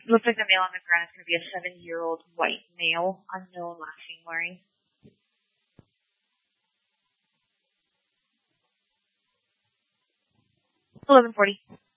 Looks like the male on the ground is going to be a 7-year-old white male, unknown last seen wearing. 11:40.